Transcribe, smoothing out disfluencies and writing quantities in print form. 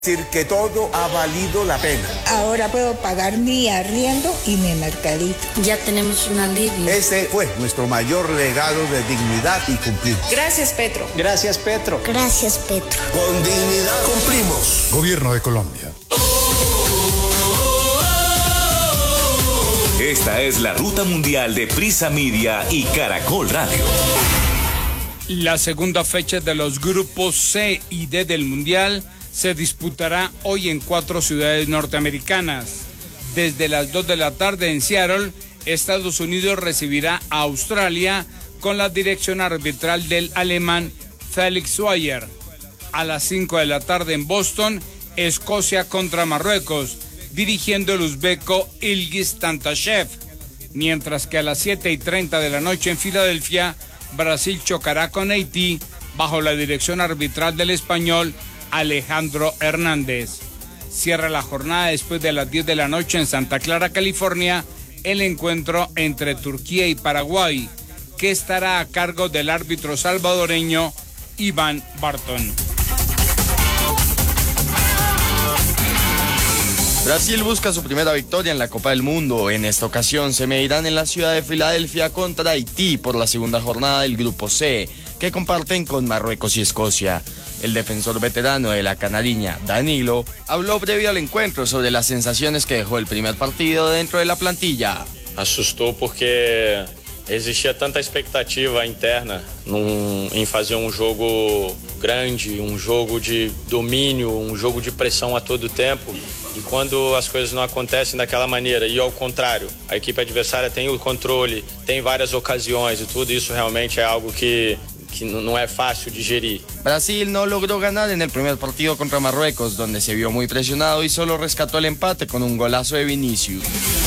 Decir que todo ha valido la pena. Ahora puedo pagar mi arriendo y mi mercadito. Ya tenemos un alivio. Ese fue nuestro mayor legado de dignidad y cumplir. Gracias, Petro. Gracias, Petro. Gracias, Petro. Con dignidad cumplimos. Gobierno de Colombia. Esta es la ruta mundial de Prisa Media y Caracol Radio. La segunda fecha de los grupos C y D del Mundial se disputará hoy en 4 ciudades norteamericanas. Desde las 2 de la tarde en Seattle, Estados Unidos recibirá a Australia con la dirección arbitral del alemán Felix Zweier. A las 5 de la tarde en Boston, Escocia contra Marruecos, dirigiendo el uzbeco Ilgiz Tantashev. Mientras que a las 7:30 de la noche en Filadelfia, Brasil chocará con Haití bajo la dirección arbitral del español Alejandro Hernández. Cierra la jornada después de las 10 de la noche en Santa Clara, California, el encuentro entre Turquía y Paraguay, que estará a cargo del árbitro salvadoreño Iván Barton. Brasil busca su primera victoria en la Copa del Mundo. En esta ocasión se medirán en la ciudad de Filadelfia contra Haití por la segunda jornada del Grupo C, que comparten con Marruecos y Escocia. El defensor veterano de la canariña, Danilo, habló previo al encuentro sobre las sensaciones que dejó el primer partido dentro de la plantilla. Assustou porque existia tanta expectativa interna em fazer jogo grande, jogo de domínio, jogo de pressão a todo tempo. E quando as coisas não acontecem daquela maneira, e ao contrário, a equipe adversária tem o controle, tem várias ocasiões e tudo isso realmente é algo que no es fácil digerir. Brasil no logró ganar en el primer partido contra Marruecos, donde se vio muy presionado y solo rescató el empate con un golazo de Vinicius.